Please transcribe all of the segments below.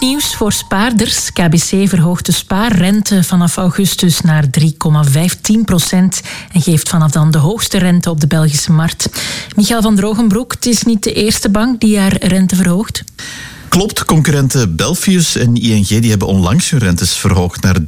nieuws voor spaarders. KBC verhoogt de spaarrente vanaf augustus naar 3,15% en geeft vanaf dan de hoogste rente op de Belgische markt. Michael van Drogenbroek, het is niet de eerste bank die haar rente verhoogt. Klopt, concurrenten Belfius en ING die hebben onlangs hun rentes verhoogd naar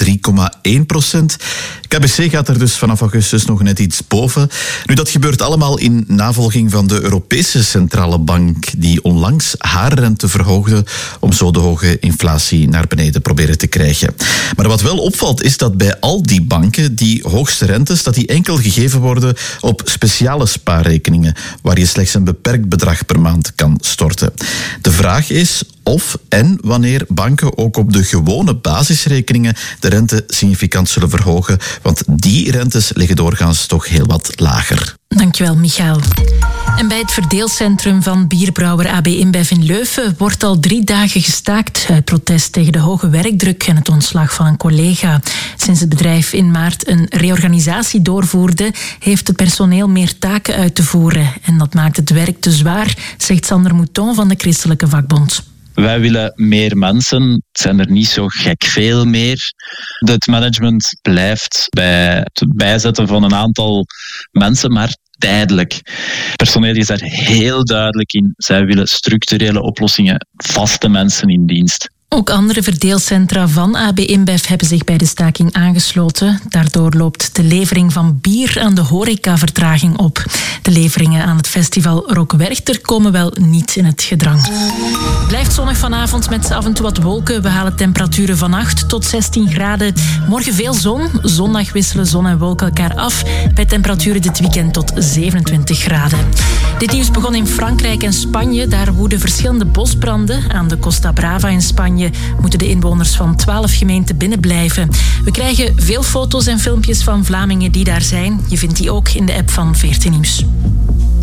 3,1%. KBC gaat er dus vanaf augustus nog net iets boven. Nu, dat gebeurt allemaal in navolging van de Europese Centrale Bank, die onlangs haar rente verhoogde om zo de hoge inflatie naar beneden proberen te krijgen. Maar wat wel opvalt is dat bij al die banken die hoogste rentes, dat die enkel gegeven worden op speciale spaarrekeningen, waar je slechts een beperkt bedrag per maand kan storten. De vraag is of en wanneer banken ook op de gewone basisrekeningen de rente significant zullen verhogen, want die rentes liggen doorgaans toch heel wat lager. Dankjewel, Michael. En bij het verdeelcentrum van bierbrouwer AB InBev in Leuven wordt al 3 dagen gestaakt uit protest tegen de hoge werkdruk en het ontslag van een collega. Sinds het bedrijf in maart een reorganisatie doorvoerde, heeft het personeel meer taken uit te voeren. En dat maakt het werk te zwaar, zegt Sander Mouton van de Christelijke Vakbond. Wij willen meer mensen. Het zijn er niet zo gek veel meer. Het management blijft bij het bijzetten van een aantal mensen, maar tijdelijk. Het personeel is daar heel duidelijk in. Zij willen structurele oplossingen, vaste mensen in dienst. Ook andere verdeelcentra van AB InBev hebben zich bij de staking aangesloten. Daardoor loopt de levering van bier aan de horeca vertraging op. De leveringen aan het festival Rock Werchter komen wel niet in het gedrang. Blijft zonnig vanavond met af en toe wat wolken. We halen temperaturen van 8 tot 16 graden. Morgen veel zon. Zondag wisselen zon en wolken elkaar af. Bij temperaturen dit weekend tot 27 graden. Dit nieuws begon in Frankrijk en Spanje. Daar woeden verschillende bosbranden. Aan de Costa Brava in Spanje moeten de inwoners van 12 gemeenten binnenblijven. We krijgen veel foto's en filmpjes van Vlamingen die daar zijn. Je vindt die ook in de app van 14 Nieuws.